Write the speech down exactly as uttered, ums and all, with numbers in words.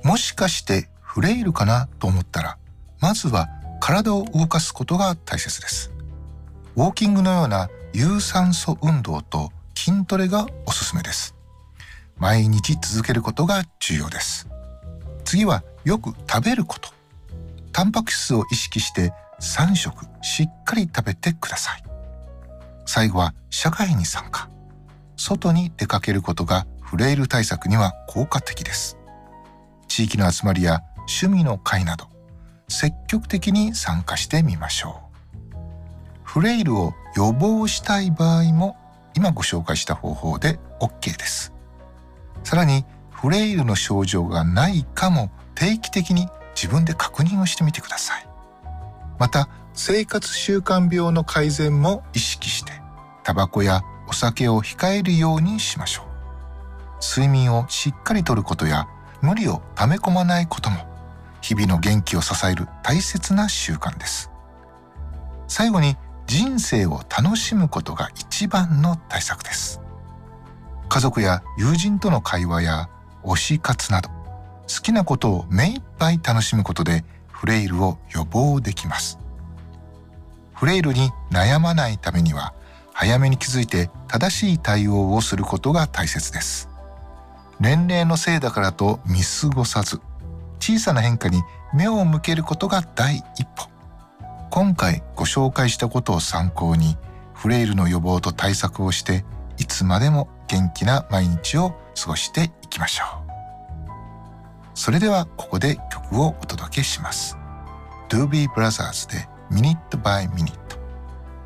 もしかしてフレイルかなと思ったら、まずは体を動かすことが大切です。ウォーキングのような有酸素運動と筋トレがおすすめです。毎日続けることが重要です。次はよく食べること。タンパク質を意識してさん食しっかり食べてください。最後は社会に参加。外に出かけることがフレイル対策には効果的です。地域の集まりや趣味の会など、積極的に参加してみましょう。フレイルを予防したい場合も今ご紹介した方法で OK です。さらにフレイルの症状がないかも定期的に自分で確認をしてみてください。また生活習慣病の改善も意識してタバコやお酒を控えるようにしましょう。睡眠をしっかりとることや無理を溜め込まないことも日々の元気を支える大切な習慣です。最後に人生を楽しむことが一番の対策です。家族や友人との会話や推し活など好きなことを目いっぱい楽しむことでフレイルを予防できます。フレイルに悩まないためには早めに気づいて正しい対応をすることが大切です。年齢のせいだからと見過ごさず、小さな変化に目を向けることが第一歩。今回ご紹介したことを参考にフレイルの予防と対策をしていつまでも元気な毎日を過ごしていきましょう。それではここで曲をお届けします。ドゥービーブラザーズで Minute by Minute。